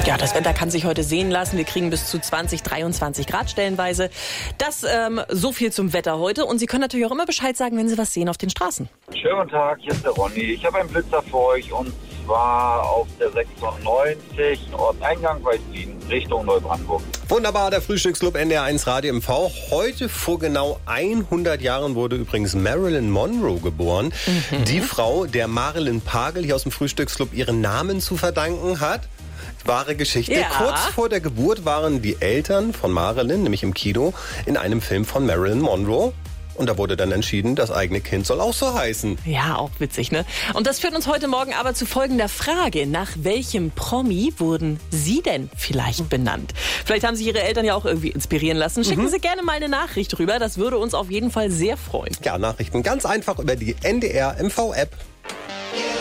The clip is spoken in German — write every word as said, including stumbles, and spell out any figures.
Ja, das Wetter kann sich heute sehen lassen. Wir kriegen bis zu zwanzig, dreiundzwanzig Grad stellenweise. Das ähm, so viel zum Wetter heute. Und Sie können natürlich auch immer Bescheid sagen, wenn Sie was sehen auf den Straßen. Schönen guten Tag, hier ist der Ronny. Ich habe einen Blitzer für euch und zwar auf der sechsundneunzig Ortseingang Weißlin Richtung Neubrandenburg. Wunderbar, der Frühstücksclub N D R eins Radio M V. Heute vor genau hundert Jahren wurde übrigens Marilyn Monroe geboren. Mhm. Die Frau, der Marilyn Pagel hier aus dem Frühstücksclub ihren Namen zu verdanken hat. Wahre Geschichte. Ja. Kurz vor der Geburt waren die Eltern von Marilyn, nämlich im Kino, in einem Film von Marilyn Monroe. Und da wurde dann entschieden, das eigene Kind soll auch so heißen. Ja, auch witzig, ne? Und das führt uns heute Morgen aber zu folgender Frage. Nach welchem Promi wurden Sie denn vielleicht benannt? Vielleicht haben sich Ihre Eltern ja auch irgendwie inspirieren lassen. Schicken mhm. Sie gerne mal eine Nachricht rüber. Das würde uns auf jeden Fall sehr freuen. Ja, Nachrichten ganz einfach über die N D R M V App.